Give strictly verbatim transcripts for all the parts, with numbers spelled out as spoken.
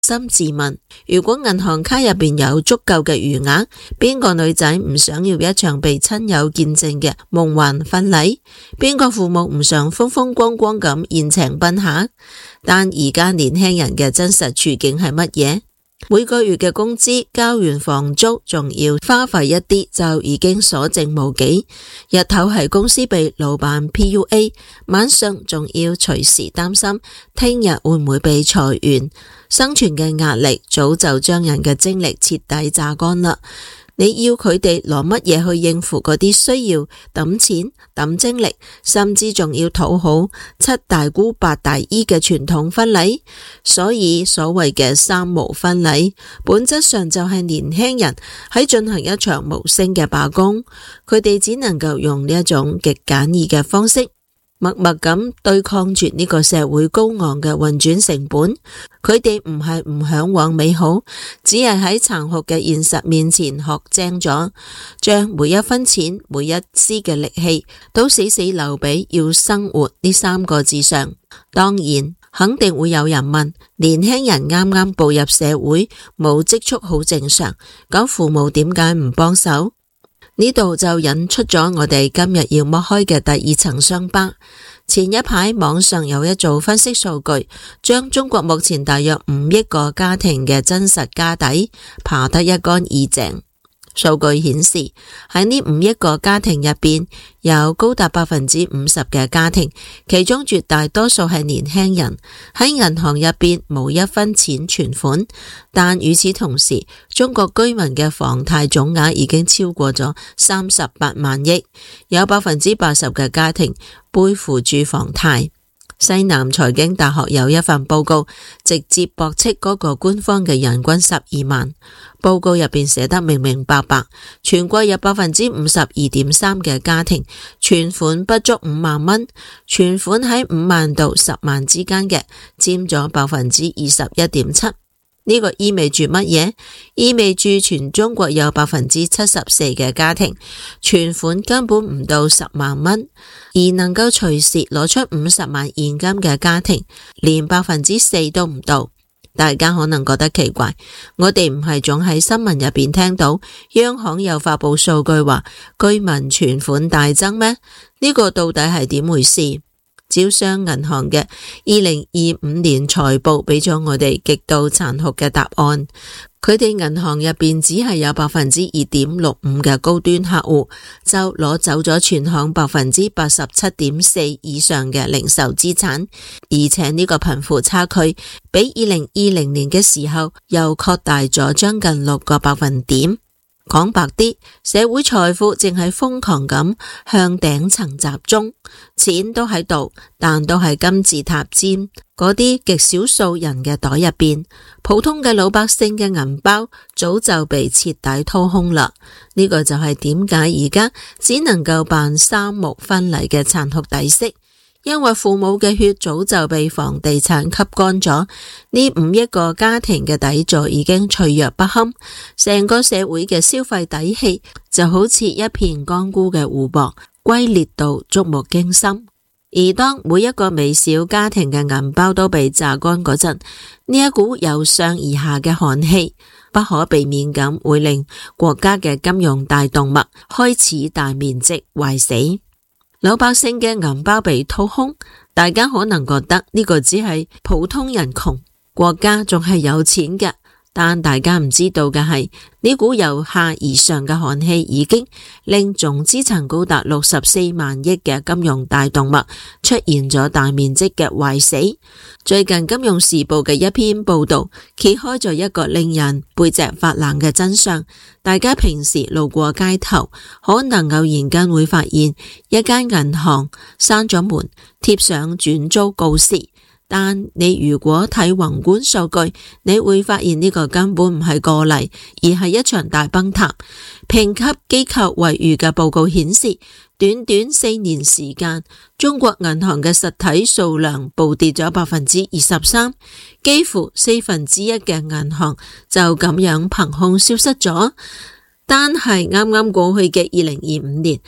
心自問，如果銀行卡入邊有足夠嘅餘額，邊個女仔唔想要一場被親友見證嘅夢幻婚禮？邊個父母唔想風風光光咁宴請賓客？但而家年輕人嘅真實處境係乜嘢？每個月嘅工資交完房租，仲要花費一啲就已經所剩無幾。日頭喺公司被老闆 P U A， 晚上仲要隨時擔心聽日會唔會被裁員。生存嘅壓力早就將人嘅精力徹底榨乾啦。你要佢哋攞乜嘢去應付嗰啲需要抌錢抌精力，甚至仲要討好七大姑八大姨嘅傳統婚禮？所以所謂嘅三無婚禮，本質上就係年輕人喺進行一場無聲嘅罷工。佢哋只能夠用呢一種極簡易嘅方式，默默咁對抗住呢個社會高昂嘅運轉成本。佢哋唔係唔向往美好，只係喺殘酷嘅現實面前學精咗，將每一分錢每一絲嘅力氣都死死留俾要生活呢三個字上。當然肯定會有人問，年輕人啱啱步入社會，冇積蓄好正常，咁父母點解唔幫手？呢度就引出咗我哋今日要剝開嘅第二層傷疤。前一排網上有一組分析數據，將中國目前大約五億個家庭嘅真實家底扒得一乾二淨。數據顯示，喺呢五億個家庭入邊，有高達百分之五十嘅家庭，其中絕大多數係年輕人，喺銀行入邊冇一分錢存款。但與此同時，中國居民嘅房貸總額已經超過咗三十八萬億，有百分之八十嘅家庭背負住房貸。西南財經大學有一份報告，直接駁斥嗰個官方嘅人均十二萬。報告入邊寫得明明白白，全國有百分之五十二點三嘅家庭存款不足五萬蚊，存款喺五萬到十萬之間嘅佔咗百分之二十一點七。呢個意味住乜嘢？意味住全中國有百分之七十四嘅家庭存款根本唔到十萬蚊，而能夠隨時攞出五十萬現金嘅家庭連百分之四都唔到。大家可能覺得奇怪，我哋唔係總喺新聞入邊聽到央行又發佈數據話居民存款大增咩？呢個到底係點回事？招商銀行嘅二零二五年財報俾咗我哋極度殘酷嘅答案。佢哋銀行入邊只係有百分之二點六五嘅高端客戶，就攞走咗全行百分之八十七點四以上嘅零售資產，而且呢個貧富差距比二零二零年嘅時候又擴大咗將近六個百分點。講白啲，社會財富正係瘋狂咁向頂層集中，錢都喺度，但都係金字塔尖嗰啲極少數人嘅袋入邊，普通嘅老百姓嘅銀包早就被徹底掏空啦。呢個就係點解而家只能夠辦三無婚禮嘅殘酷底色。因為父母嘅血早就被房地產吸乾咗，呢五億個家庭嘅底座已經脆弱不堪，成個社會嘅消費底氣就好似一片乾枯嘅湖泊，龜裂到觸目驚心。而當每一個微小家庭嘅銀包都被榨乾嗰陣，呢一股由上而下嘅寒氣不可避免咁會令國家嘅金融大動脈開始大面積壞死。老百姓嘅銀包被掏空，大家可能覺得呢個只係普通人窮，國家仲係有錢嘅。但大家唔知道嘅係，呢股由下而上嘅寒氣已經令總資產高達六十四萬億嘅金融大動脈出現咗大面積嘅壞死。最近金融時報嘅一篇報道揭開咗一個令人背脊發冷嘅真相。大家平時路過街頭，可能偶然間會發現一間銀行閂咗門，貼上轉租告示。但你如果睇宏觀數據，你會發現呢個根本唔係個例，而係一場大崩塌。評級機構惠譽嘅報告顯示，短短四年時間，中國銀行嘅實體數量暴跌咗百分之二十三，幾乎四分之一嘅銀行就咁樣憑空消失咗。單係啱啱過去嘅二零二五年，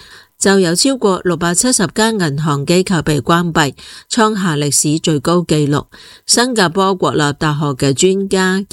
就有超過六百七十間銀行機構被關閉，創下歷史最高紀錄。新加坡國立大學嘅專家